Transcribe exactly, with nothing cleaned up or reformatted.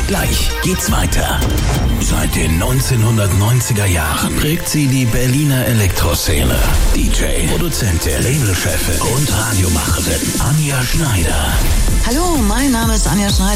Gleich geht's weiter. Seit den neunzehnhundertneunziger Jahren prägt sie die Berliner Elektroszene. D J, Produzentin, Labelchefin und Radiomacherin Anja Schneider. Hallo, mein Name ist Anja Schneider.